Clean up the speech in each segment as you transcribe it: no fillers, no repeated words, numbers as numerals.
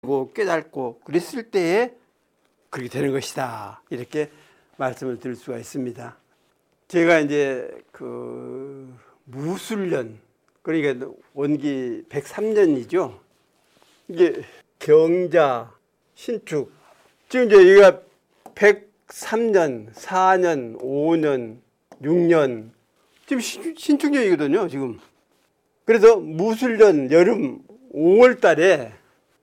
깨닫고 그랬을 때에 그렇게 되는 것이다. 이렇게 말씀을 드릴 수가 있습니다. 제가 이제 그 무술년, 그러니까 원기 103년이죠. 이게 경자, 신축. 지금 이제 여기가 103년, 4년, 5년, 6년. 지금 신축년이거든요, 지금. 그래서 무술년 여름 5월 달에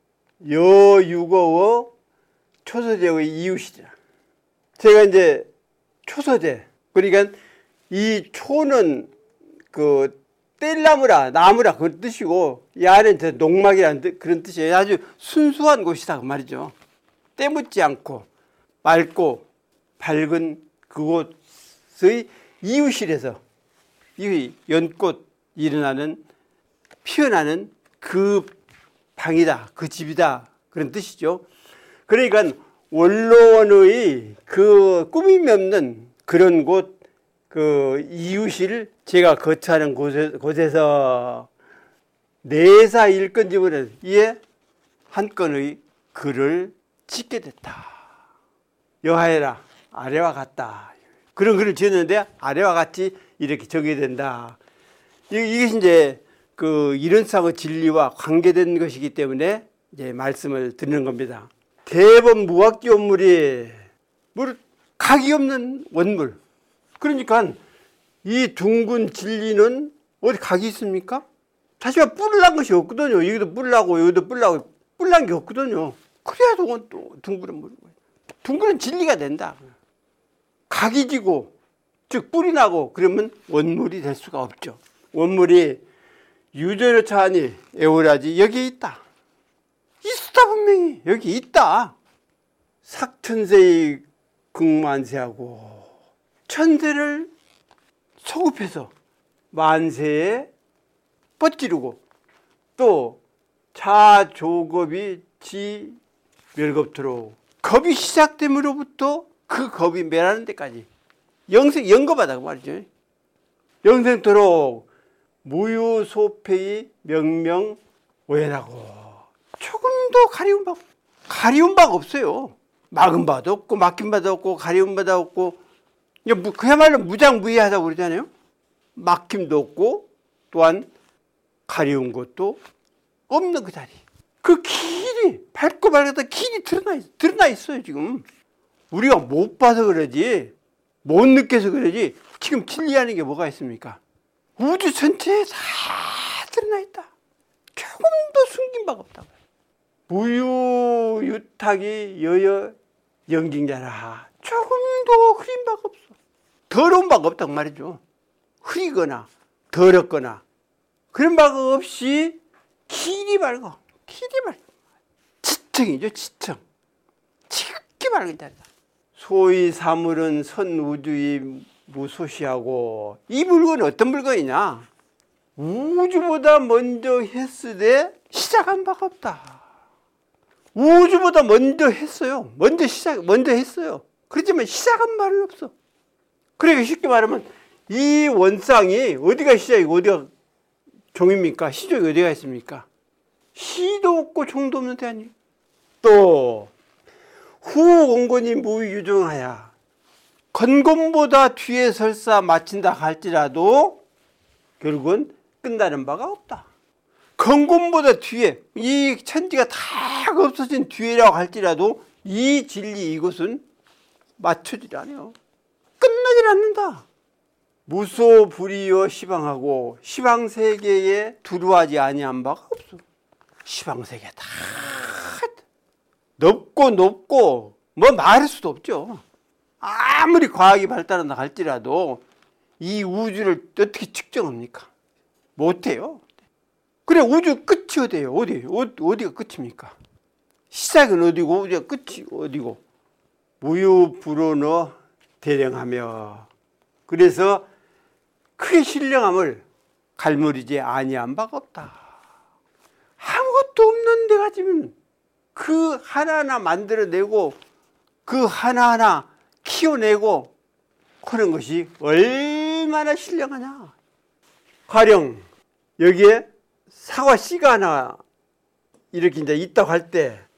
여유거워 초서제의 이웃이라. 제가 이제 초서제, 그러니까 이 초는 그 뗄나무라, 나무라 그런 뜻이고, 이 안에는 농막이라는 그런 뜻이에요. 아주 순수한 곳이다 그 말이죠. 때묻지 않고 맑고 밝은 그곳의 이웃이라서 이 연꽃 일어나는 피어나는 그 방이다, 그 집이다 그런 뜻이죠. 그러니까 원로원의 그 꾸밈이 없는 그런 곳, 그 이웃을 제가 거처하는 곳에서 내사 일건집을 이에 한 건의 글을 짓게 됐다. 여하해라, 아래와 같다. 그런 글을 지었는데 아래와 같이 이렇게 적어야 된다. 이것이 이제 그 이론상의 진리와 관계된 것이기 때문에 이제 말씀을 드리는 겁니다. 대법 무학기 원물이 각이 없는 원물. 그러니까 이 둥근 진리는 어디 각이 있습니까? 사실 뿔난 것이 없거든요. 여기도 뿔나고 여기도 뿔나고 뿔난 게 없거든요. 그래야 또 둥그런 물이고. 둥그런 진리가 된다. 각이 지고 즉 뿔이 나고 그러면 원물이 될 수가 없죠. 원물이 유전의 차하니 에오라지 여기에 있다. 있다 분명히 여기 있다. 삭천세의 극만세하고 천세를 소급해서 만세에 뻗지르고 또 자조겁이 지멸겁토록 겁이 시작됨으로부터 그 겁이 멸하는 데까지 영겁하다 그 말이죠. 영생토록 무유소패의 명명 오해나고 조금도 가리운 바가 없어요. 막은 바도 없고 막힌 바도 없고 가리운 바도 없고 그야말로 무장무예하다고 그러잖아요. 막힘도 없고 또한 가리운 것도 없는 그 자리. 그 길이 밝고 밝았다 길이 드러나 있어요. 지금 우리가 못 봐서 그러지, 못 느껴서 그러지, 지금 진리하는 게 뭐가 있습니까? 우주 전체에 다 드러나 있다. 조금도 숨긴 바가 없다. 무유유탁이 여여 영징자라. 조금도 흐린 바가 없어. 더러운 바가 없다고 말이죠. 흐리거나 더럽거나 그런 바가 없이 길이 밝아. 지청이죠. 지청. 지극히 밝은 자리다. 소위 사물은 선우주의 무소시하고, 이 물건은 어떤 물건이냐? 우주보다 먼저 했으되 시작한 바가 없다. 우주보다 먼저 했어요. 먼저 했어요. 그렇지만 시작한 말은 없어. 그러니까 쉽게 말하면 이 원상이 어디가 시작이고 어디가 종입니까? 시족이 어디가 있습니까? 시도 없고 종도 없는 데 아니에요. 또 후공건이 무유정하야. 건건보다 뒤에 설사 마친다 할지라도 결국은 끝나는 바가 없다. 건건보다 뒤에, 이 천지가 다 없어진 뒤에라고 할지라도 이 진리 이것은 맞춰지지 않아요. 끝나질 않는다. 무소불이여 시방하고 시방세계에 두루하지 아니한 바가 없어. 시방세계 다 높고 뭐 말할 수도 없죠. 아무리 과학이 발달한다 할지라도 이 우주를 어떻게 측정합니까? 못해요. 그래 우주 끝이 어디예요? 어디가 끝입니까? 시작은 어디고 어디가 끝이 어디고. 무유불원어 대령하며, 그래서 크게 신령함을 갈무리지 아니한 바가 없다. 아무것도 없는 데가 지금 그 하나하나 만들어내고 그 하나하나 키워내고 그런 것이 얼마나 신령하냐. 가령 여기에 사과 씨가 하나 이렇게 이제 있다고 할 때